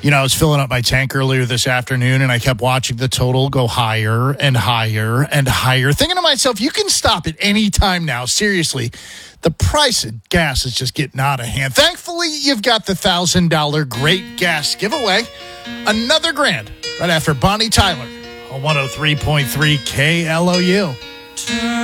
I was filling up my tank earlier this afternoon, and I kept watching the total go higher and higher and higher, thinking to myself, you can stop at any time now. Seriously, the price of gas is just getting out of hand. Thankfully, you've got the $1,000 Great Gas Giveaway. Another grand right after Bonnie Tyler on 103.3 KLOU.